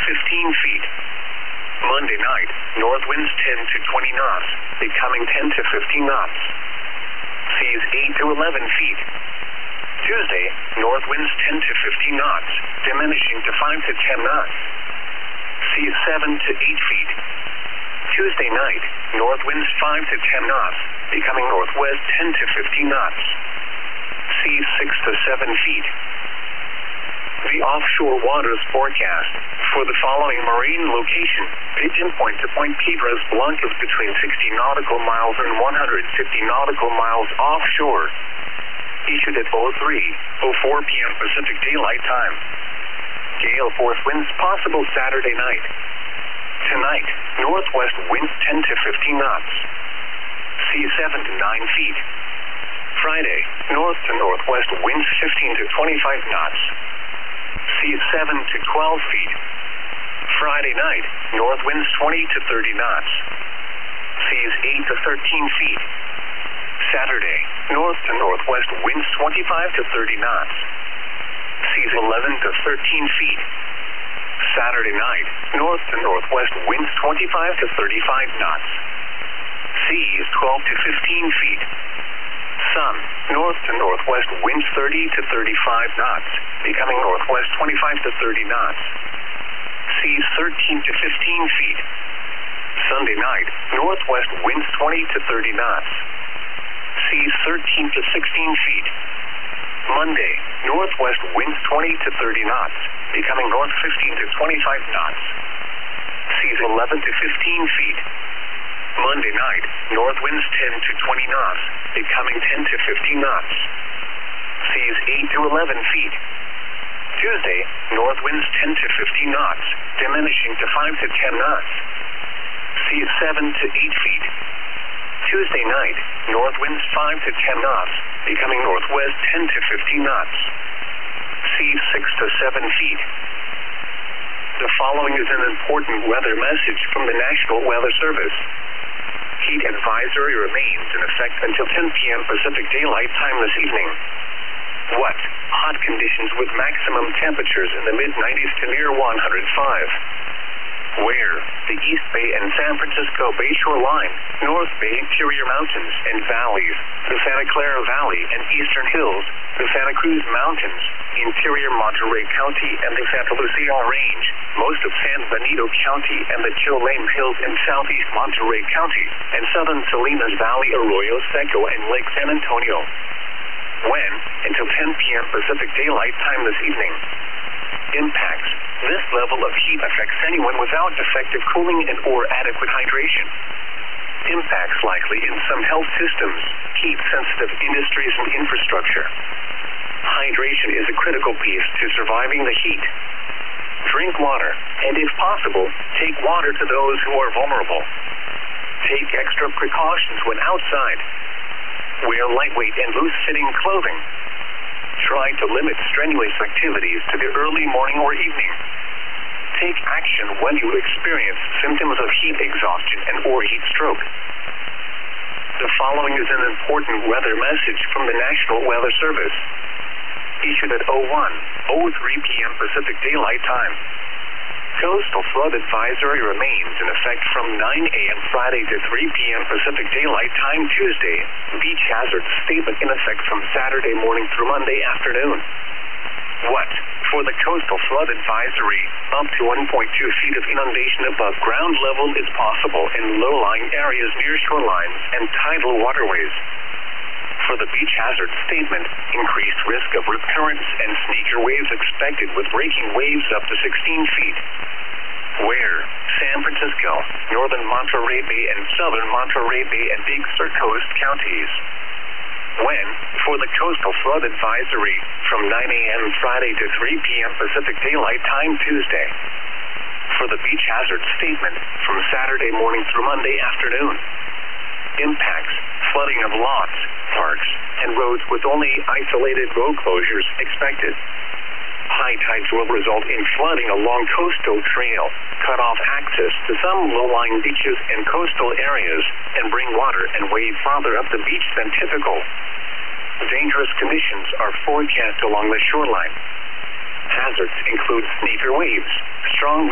15 feet. Monday night, north winds 10 to 20 knots, becoming 10 to 15 knots. Seas 8 to 11 feet. Tuesday, north winds 10 to 15 knots, diminishing to 5 to 10 knots. Seas 7 to 8 feet. Tuesday night, north winds 5 to 10 knots, becoming northwest 10 to 15 knots. Seas 6 to 7 feet. The offshore waters forecast for the following marine location, Pigeon Point to Point Piedras Blancas between 60 nautical miles and 150 nautical miles offshore. Issued at 03:04 p.m. Pacific Daylight Time. Gale force winds possible Saturday night. Tonight, northwest winds 10 to 15 knots. Seas 7 to 9 feet. Friday, north to northwest winds 15 to 25 knots. Seas 7 to 12 feet. Friday night, north winds 20 to 30 knots. Seas 8 to 13 feet. Saturday, north to northwest winds 25 to 30 knots. Seas 11 to 13 feet. Saturday night, north to northwest winds 25 to 35 knots. Seas 12 to 15 feet. Sun, north to northwest winds 30 to 35 knots, becoming northwest 25 to 30 knots. Seas 13 to 15 feet. Sunday night, northwest winds 20 to 30 knots. Seas 13 to 16 feet. Monday, northwest winds 20 to 30 knots, becoming north 15 to 25 knots. Seas 11 to 15 feet. Monday night, north winds 10 to 20 knots, becoming 10 to 15 knots. Seas 8 to 11 feet. Tuesday, north winds 10 to 15 knots, diminishing to 5 to 10 knots. Seas 7 to 8 feet. Tuesday night, north winds 5 to 10 knots, becoming northwest 10 to 15 knots. Seas 6 to 7 feet. The following is an important weather message from the National Weather Service. Heat advisory remains in effect until 10 p.m. Pacific Daylight Time this evening. What? Hot conditions with maximum temperatures in the mid-90s to near 105. Where? The East Bay and San Francisco Bayshore line, North Bay interior mountains and valleys, the Santa Clara Valley and Eastern Hills, the Santa Cruz Mountains, interior Monterey County and the Santa Lucia Range, most of San Benito County and the Chilean Hills in southeast Monterey County, and southern Salinas Valley, Arroyo Seco, and Lake San Antonio. When? Until 10 p.m. Pacific Daylight Time this evening. Impacts. This level of heat affects anyone without effective cooling and or adequate hydration. Impacts likely in some health systems, heat-sensitive industries and infrastructure. Hydration is a critical piece to surviving the heat. Drink water, and if possible, take water to those who are vulnerable. Take extra precautions when outside. Wear lightweight and loose-fitting clothing. Try to limit strenuous activities to the early morning or evening. Take action when you experience symptoms of heat exhaustion and or heat stroke. The following is an important weather message from the National Weather Service. Issued at 01:03 p.m. Pacific Daylight Time. Coastal flood advisory remains in effect from 9 a.m. Friday to 3 p.m. Pacific Daylight Time Tuesday. Beach hazard statement in effect from Saturday morning through Monday afternoon. What? For the coastal flood advisory, up to 1.2 feet of inundation above ground level is possible in low-lying areas near shorelines and tidal waterways. For the beach hazard statement, increased risk of rip currents and sneaker waves expected with breaking waves up to 16 feet. Where? San Francisco, northern Monterey Bay and southern Monterey Bay and Big Sur coast counties. When? For the coastal flood advisory, from 9 a.m. Friday to 3 p.m. Pacific Daylight Time Tuesday. For the beach hazard statement, from Saturday morning through Monday afternoon. Impacts, flooding of lots, parks, and roads with only isolated road closures expected. High tides will result in flooding along coastal trail, cut off access to some low-lying beaches and coastal areas, and bring water and wave farther up the beach than typical. Dangerous conditions are forecast along the shoreline. Hazards include sneaker waves, strong